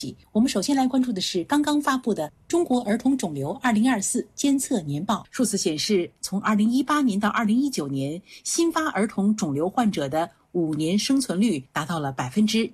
我们首先来关注的是刚刚发布的中国儿童肿瘤2024监测年报。数字显示，从2018年到2019年，新发儿童肿瘤患者的5年生存率达到了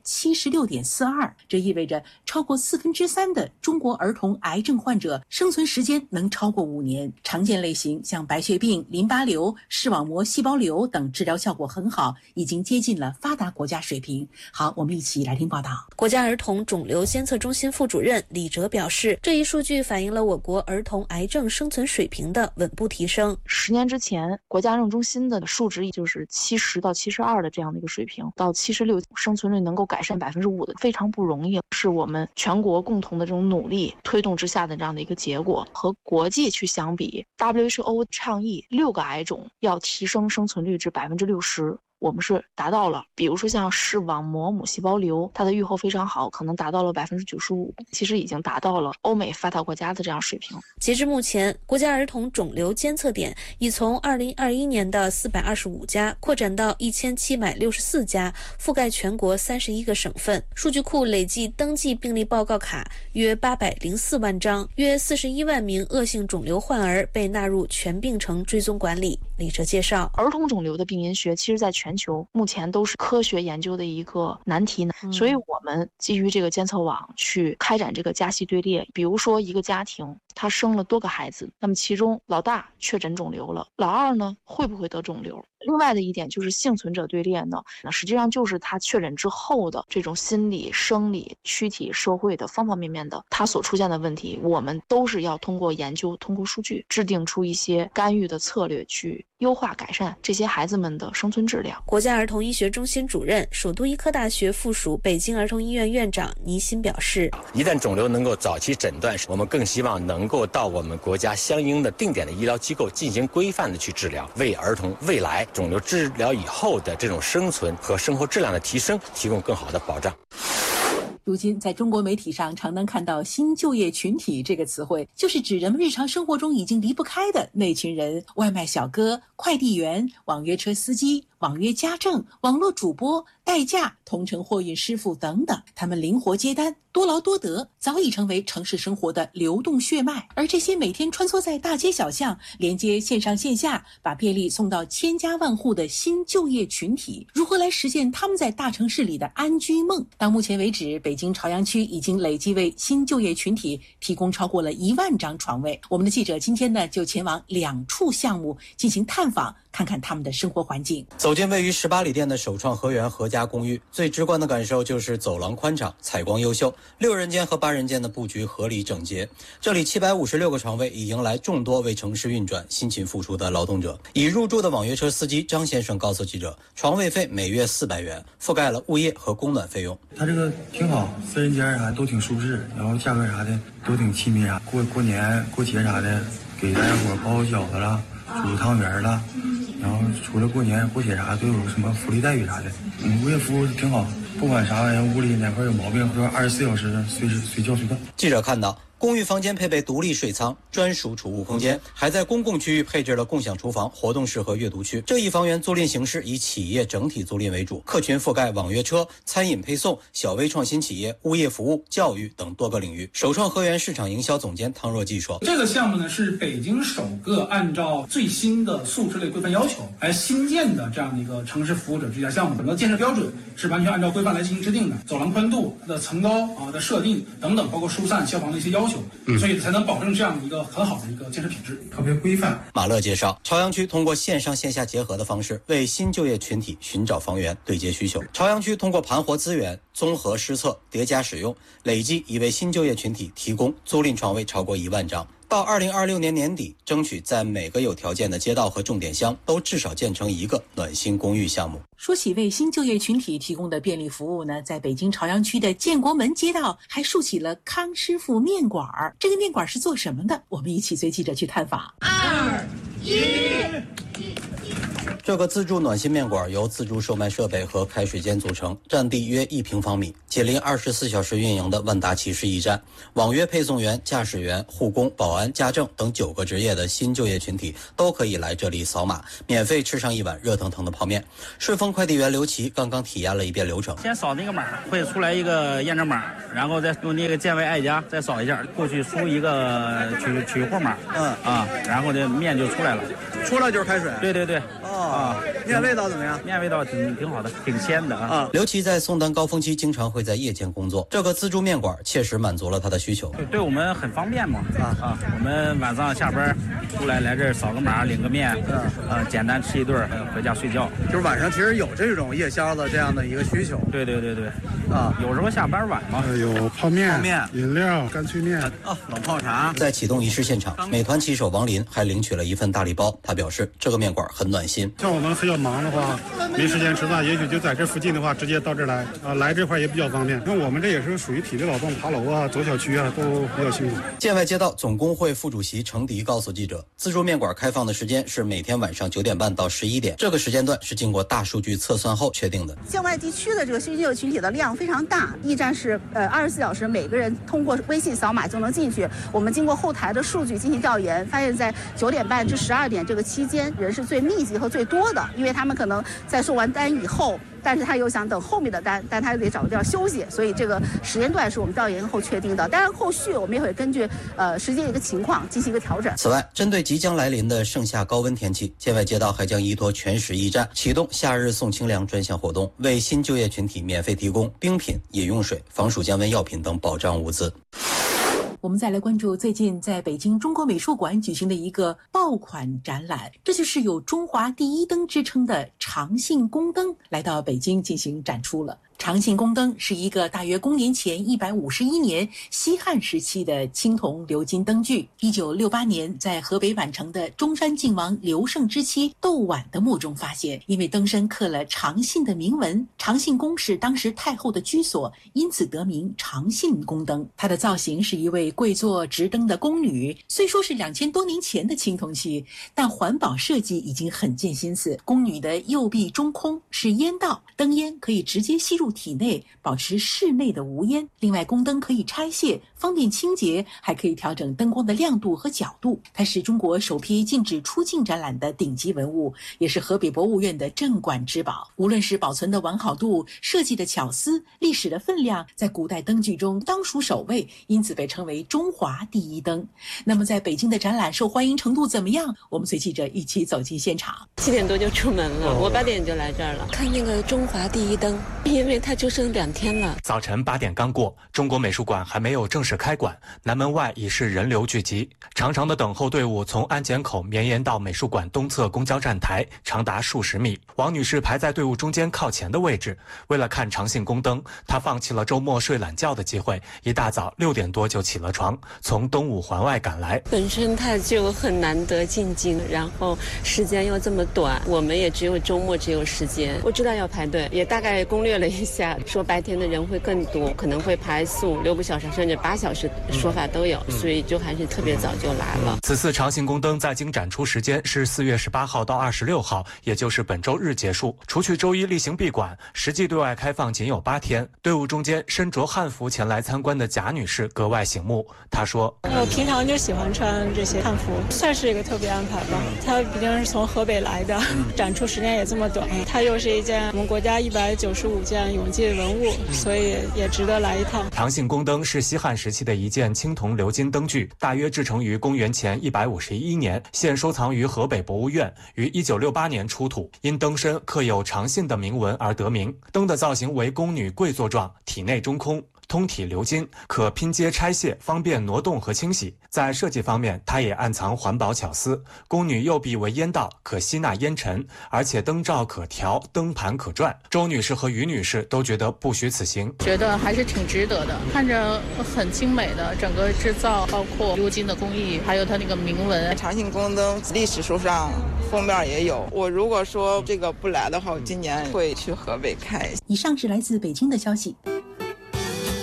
76.42%，这意味着超过3%的中国儿童癌症患者生存时间能超过5年。常见类型像白血病、淋巴瘤、视网膜细胞瘤等治疗效果很好，已经接近了发达国家水平。好，我们一起来听报道。 国家儿童肿瘤监测中心副主任李哲表示，这一数据反映了我国儿童癌症生存水平的稳步提升。 10年之前，国家癌症中心的数值就是70到72的这样的一个水平，到76，生存率能够改善5%的，非常不容易，是我们全国共同的这种努力推动之下的这样的一个结果。和国际去相比， WHO 倡议6个癌种要提升生存率至60%。我们是达到了，比如说像视网膜母细胞瘤，它的预后非常好，可能达到了95%，其实已经达到了欧美发达国家的这样水平。 截至目前，国家儿童肿瘤监测点已从2021年的425家扩展到1764家，覆盖全国31个省份。数据库累计登记病例报告卡约804万张，约41万名恶性肿瘤患儿被纳入全病程追踪管理。李哲介绍， 儿童肿瘤的病因学其实在全球目前都是科学研究的一个难题，所以我们基于这个监测网去开展这个家系队列。比如说一个家庭他生了多个孩子，那么其中老大确诊肿瘤了，老二呢会不会得肿瘤？另外的一点就是幸存者队列呢，实际上就是他确诊之后的这种心理、生理、躯体、社会的方方面面的他所出现的问题，我们都是要通过研究、通过数据制定出一些干预的策略，去优化改善这些孩子们的生存质量。 国家儿童医学中心主任、首都医科大学附属北京儿童医院院长倪欣表示， 一旦肿瘤能够早期诊断，我们更希望能够到我们国家相应的定点的医疗机构进行规范的去治疗，为儿童未来肿瘤治疗以后的这种生存和生活质量的提升提供更好的保障。 如今在中国媒体上常能看到新就业群体这个词汇，就是指人们日常生活中已经离不开的那群人：外卖小哥、快递员、网约车司机、网约家政、网络主播、代驾、同城货运师傅等等。他们灵活接单，多劳多得，早已成为城市生活的流动血脉。而这些每天穿梭在大街小巷，连接线上线下，把便利送到千家万户的新就业群体，如何来实现他们在大城市里的安居梦？到目前为止，北京朝阳区已经累计为新就业群体提供超过了1万张床位。我们的记者今天呢，就前往2处项目进行探访，看看他们的生活环境。 走进位于18里店的首创河源合家公寓，最直观的感受就是走廊宽敞，采光优秀，6人间和8人间的布局合理整洁。这里756个床位已迎来众多为城市运转辛勤付出的劳动者。已入住的网约车司机张先生告诉记者，床位费每月400元，覆盖了物业和供暖费用。 他这个挺好，4人间啥都挺舒适，然后价格啥的都挺亲民啥，过年过节啥的给大家伙包饺子了，煮汤圆了，然后除了过年过节啥都有什么福利待遇啥的，物业服务挺好，不管啥玩意屋里哪块有毛病，都24小时随叫随到。 记者看到公寓房间配备独立水仓、专属储物空间，还在公共区域配置了共享厨房、活动室和阅读区。这一房源租赁形式以企业整体租赁为主，客群覆盖网约车、餐饮配送、小微创新企业、物业服务、教育等多个领域。首创河源市场营销总监汤若季说， 这个项目呢是北京首个按照最新的素质类规范要求来新建的这样的一个城市服务者之家项目，整个建设标准是完全按照规范来进行制定的，走廊宽度、它的层高的设定等等，包括疏散、消防的一些要求。所以才能保证这样一个很好的一个建设品质，特别规范。 马乐介绍，朝阳区通过线上线下结合的方式，为新就业群体寻找房源，对接需求。朝阳区通过盘活资源、综合施策、叠加使用，累计已为新就业群体提供租赁床位超过1万张。到2026年年底，争取在每个有条件的街道和重点乡都至少建成1个暖心公寓项目。 说起为新就业群体提供的便利服务呢，在北京朝阳区的建国门街道还竖起了康师傅面馆。这个面馆是做什么的？我们一起随记者去探访。 2、1。 这个自助暖心面馆由自助售卖设备和开水间组成，占地约1平方米，紧邻24小时运营的万达骑士驿站。网约配送员、驾驶员、护工、保安、家政等9个职业的新就业群体都可以来这里扫码，免费吃上一碗热腾腾的泡面。顺丰快递员刘琦刚刚体验了一遍流程， 先扫那个码，会出来一个验证码，然后再用那个健胃爱家再扫一下，过去输一个取货码，然后这面就出来了， 出来就是开水。 对对对。 面味道怎么样？ 面味道挺好的，挺鲜的啊。 刘琦在宋丹高峰期经常会在夜间工作，这个自助面馆切实满足了他的需求。 对我们很方便嘛，我们晚上下班出来这儿扫个码，领个面，简单吃一顿，回家睡觉。 就是晚上其实有这种夜宵的这样的一个需求。 对，有时候下班晚嘛， 有泡面、饮料、干脆面冷泡茶。 在启动仪式现场，美团骑手王林还领取了一份大礼包。他表示，这个面馆很暖心。 像我们比较忙的话，没时间吃饭，也许就在这附近的话，直接到这儿来来这块也比较方便。那我们这也是属于体力劳动，爬楼啊、走小区啊，都比较辛苦。 建外街道总工会副主席程迪告诉记者，自助面馆开放的时间是每天晚上9点半到11点，这个时间段是经过大数据测算后确定的。 建外地区的这个新就业群体的量非常大，驿站是24小时每个人通过微信扫码就能进去。我们经过后台的数据进行调研，发现在9点半至12点这个期间，人是最密集和最多的，因为他们可能在收完单以后，但是他又想等后面的单，但他又得找个地儿休息，所以这个时间段是我们调研后确定的。当然，后续我们也会根据实际的一个情况进行一个调整。 此外，针对即将来临的盛夏高温天气，建外街道还将依托全市驿站启动夏日送清凉专项活动，为新就业群体免费提供冰品、饮用水、防暑降温药品等保障物资。 我们再来关注最近在北京中国美术馆举行的一个爆款展览，这就是有中华第一灯之称的长信宫灯来到北京进行展出了。长信宫灯是一个大约公元前151年西汉时期的青铜鎏金灯具。1968年在河北宛城的中山靖王刘胜之妻窦婉的墓中发现，因为灯身刻了长信的铭文，长信宫是当时太后的居所，因此得名长信宫灯。它的造型是一位跪坐执灯的宫女，虽说是2000多年前的青铜器，但环保设计已经很见心思。宫女的右臂中空是烟道，灯烟可以直接吸入体内，保持室内的无烟。另外，宫灯可以拆卸，方便清洁，还可以调整灯光的亮度和角度。它是中国首批禁止出境展览的顶级文物，也是河北博物院的镇馆之宝。无论是保存的完好度、设计的巧思、历史的分量，在古代灯具中当属首位，因此被称为中华第一灯。那么在北京的展览受欢迎程度怎么样？我们随记者一起走进现场。 7点多就出门了，我8点就来这儿了，看那个中华第一灯，因为它就剩2天了。 早晨8点刚过，中国美术馆还没有正式开馆，南门外已是人流聚集，长长的等候队伍从安检口绵延到美术馆东侧公交站台，长达数十米。王女士排在队伍中间靠前的位置，为了看长信宫灯，她放弃了周末睡懒觉的机会，一大早6点多就起了床，从东五环外赶来。 本身它就很难得进京，然后时间又这么短，我们也只有周末只有时间。我知道要排队，也大概攻略了一下，说白天的人会更多，可能会排4、5、6个小时甚至8小时说法都有，所以就还是特别早就来了。 此次长信宫灯在京展出时间是4月18号到26号，也就是本周日结束。除去周一例行闭馆，实际对外开放仅有8天。队伍中间身着汉服前来参观的贾女士格外醒目。她说：“ 我平常就喜欢穿这些汉服，算是一个特别安排吧。她毕竟是从河北来的，展出时间也这么短，它又是一件我们国家195件永记文物，所以也值得来一趟。” 长信宫灯是西汉时期的一件青铜鎏金灯具，大约制成于公元前151年，现收藏于河北博物院，于1968年出土。因灯身刻有长信的铭文而得名。灯的造型为宫女跪坐状，体内中空，通体鎏金，可拼接拆卸，方便挪动和清洗。在设计方面，它也暗藏环保巧思。宫女右臂为烟道，可吸纳烟尘，而且灯罩可调，灯盘可转。周女士和于女士都觉得不虚此行， 觉得还是挺值得的，看着很精美的整个制造，包括鎏金的工艺，还有它那个铭文。 长信宫灯历史书上封面也有，我如果说这个不来的话，我今年会去河北看。 以上是来自北京的消息。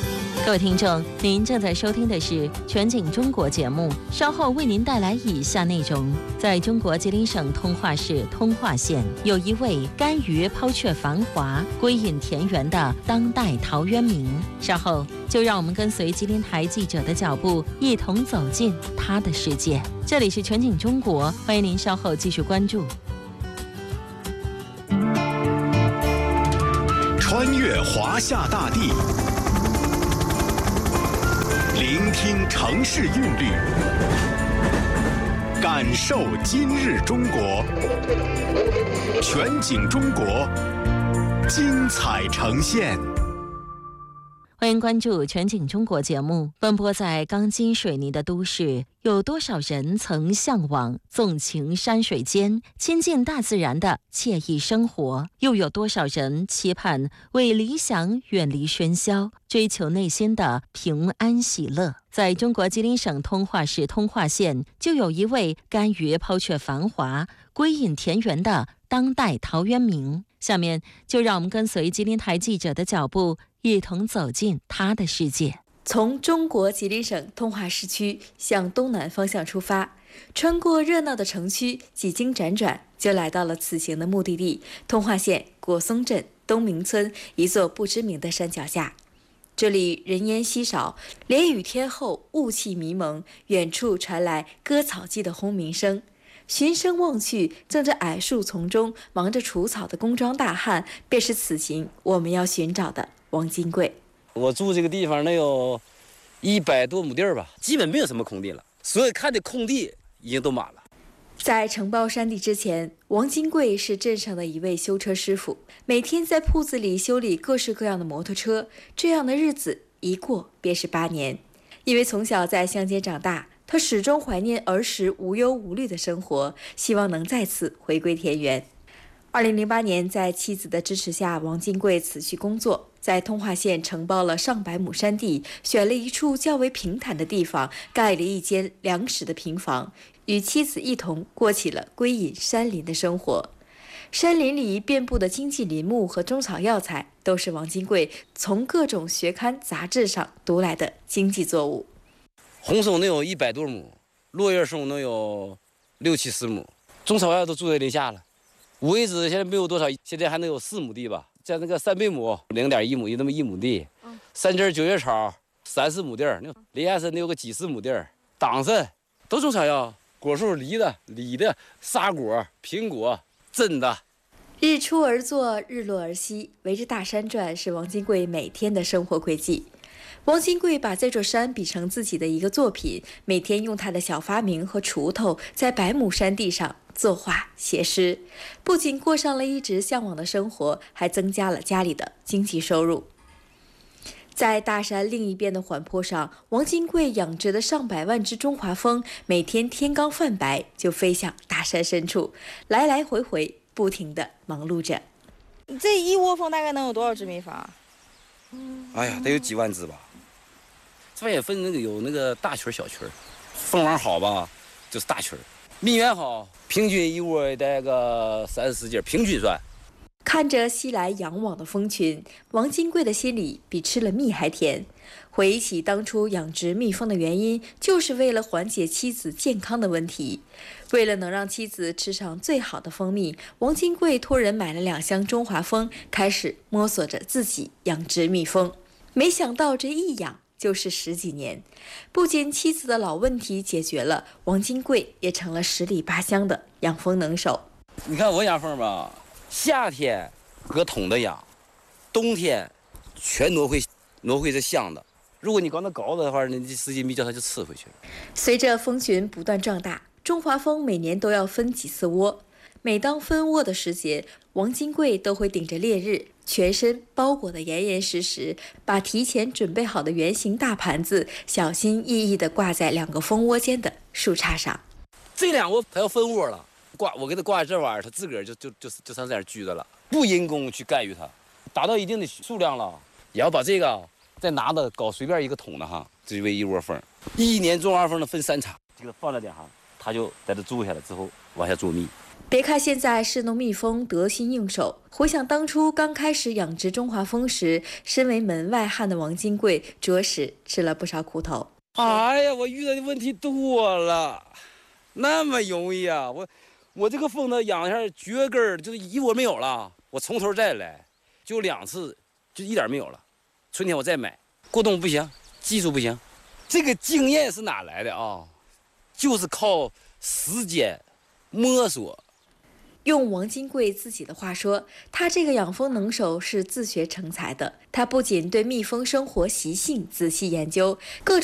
各位听众，您正在收听的是全景中国节目，稍后为您带来以下内容。在中国吉林省通化市通化县，有一位甘于抛却繁华、归隐田园的当代陶渊明。稍后就让我们跟随吉林台记者的脚步，一同走进他的世界。这里是全景中国，欢迎您稍后继续关注。 穿越华夏大地，聆听城市韵律，感受今日中国。全景中国，精彩呈现。 欢迎关注全景中国节目。奔波在钢筋水泥的都市，有多少人曾向往纵情山水间，亲近大自然的惬意生活？又有多少人期盼为理想远离喧嚣，追求内心的平安喜乐？在中国吉林省通化市通化县，就有一位甘于抛却繁华、归隐田园的当代陶渊明。下面就让我们跟随吉林台记者的脚步，一同走进他的世界。 从中国吉林省通化市区向东南方向出发，穿过热闹的城区，几经辗转，就来到了此行的目的地——通化县果松镇东明村一座不知名的山脚下。这里人烟稀少，连雨天后雾气迷蒙，远处传来割草机的轰鸣声。循声望去，正在矮树丛中忙着除草的工装大汉，便是此行我们要寻找的王金贵。 我住这个地方能有100多亩地儿吧，基本没有什么空地了，所有看的空地已经都满了。 在承包山地之前，王金贵是镇上的一位修车师傅，每天在铺子里修理各式各样的摩托车。这样的日子一过便是8年。因为从小在乡间长大，他始终怀念儿时无忧无虑的生活，希望能再次回归田园。2008年，在妻子的支持下，王金贵辞去工作，在通化县承包了上百亩山地，选了一处较为平坦的地方，盖了一间2室的平房，与妻子一同过起了归隐山林的生活。山林里遍布的经济林木和中草药材，都是王金贵从各种学刊杂志上读来的经济作物。 红松能有100多亩，落叶松能有60、70亩，中草药都住在林下了。五味子现在没有多少，现在还能有4亩地吧。像那个3倍亩0.1亩，有那么1亩地。三枝九叶草3、4亩地儿，林下参能有个几十亩地儿。党参都中草药，果树梨的、李的、沙果、苹果、榛的。 日出而作，日落而息，围着大山转是王金贵每天的生活轨迹。王金贵把这座山比成自己的一个作品，每天用他的小发明和锄头在100亩山地上作画写诗，不仅过上了一直向往的生活，还增加了家里的经济收入。在大山另一边的缓坡上，王金贵养殖的上百万只中华蜂，每天天刚泛白就飞向大山深处，来来回回不停地忙碌着。 这一窝蜂大概能有多少只蜜蜂啊？ 哎呀，得有几万只吧。这也分有那个大群小群，蜂王好吧，就是大群；蜜源好，平均一窝也带个30-40斤，平均算。 看着熙来攘往的蜂群，王金贵的心里比吃了蜜还甜。回忆起当初养殖蜜蜂的原因，就是为了缓解妻子健康的问题。为了能让妻子吃上最好的蜂蜜，王金贵托人买了2箱中华蜂，开始摸索着自己养殖蜜蜂。没想到这一养就是10几年，不仅妻子的老问题解决了，王金贵也成了十里八乡的养蜂能手。 你看我养蜂吧，夏天搁桶的养，冬天全挪回这箱子。如果你搞那高的话，你10斤蜜叫它就吃回去了。 随着蜂群不断壮大，中华蜂每年都要分几次窝。每当分窝的时节，王金贵都会顶着烈日，全身包裹得严严实实，把提前准备好的圆形大盘子小心翼翼地挂在2个蜂窝间的树杈上。 这2窝它要分窝了，我给它挂在这玩意儿，它自个儿就上这儿居着了，不人工去干预它，达到一定的数量了，也要把这个再拿着搞随便一个桶的哈，这为一窝蜂。1年中华蜂能分3场，这个放在点哈， 它就在这住下来之后往下做蜜。 别看现在士农蜜蜂得心应手，回想当初刚开始养殖中华蜂时，身为门外汉的王金贵着实吃了不少苦头。 哎呀，我遇到的问题多了，那么容易啊！我这个蜂呢养一下绝根儿，就是一窝没有了，我从头再来，就2次，就一点没有了。春天我再买，过冬不行，技术不行，这个经验是哪来的啊？就是靠时间摸索。 用王金贵自己的话说，他这个养蜂能手是自学成才的。他不仅对蜜蜂生活习性仔细研究，各